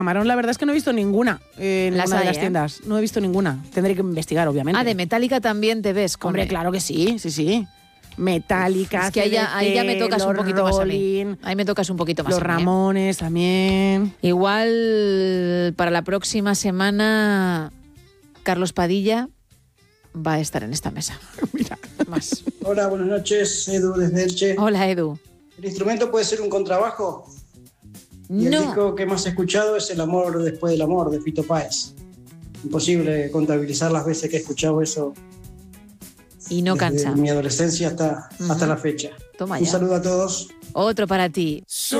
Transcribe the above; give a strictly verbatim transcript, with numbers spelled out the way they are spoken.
Camarón, la verdad es que no he visto ninguna eh, en Las ninguna de hay, las ¿eh? tiendas. No he visto ninguna. Tendré que investigar, obviamente. Ah, de Metallica también te ves. Hombre, Come. claro que sí, sí, sí. Metallica, Es que ahí ya, ahí ya me tocas un poquito más a mí. Rolling, Ahí me tocas un poquito más los a mí, ¿eh? Ramones también. Igual para la próxima semana Carlos Padilla va a estar en esta mesa. Mira. Más. Hola, buenas noches, Edu desde Elche. Hola, Edu. ¿El instrumento puede ser un contrabajo? Y el No. disco que más he escuchado es El amor después del amor, de Fito Páez. Imposible contabilizar las veces que he escuchado eso. Y no desde cansa. mi adolescencia hasta, Ujú. hasta la fecha. Toma Un ya. saludo a todos. Otro para ti.